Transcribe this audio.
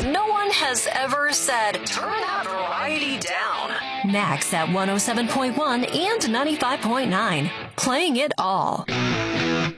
no one has ever said, turn that variety down. Max at 107.1 and 95.9, playing it all.